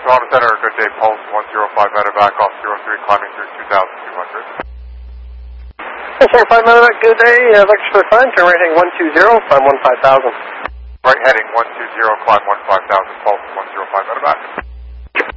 Toronto Center, good day, pulse 105 medevac off 03, climbing through 2,200. Yes, 5 medevac, good day, vector for climb, turn right heading 120, climb 15,000. Right heading 120, climb 15,000, pulse 105 medevac.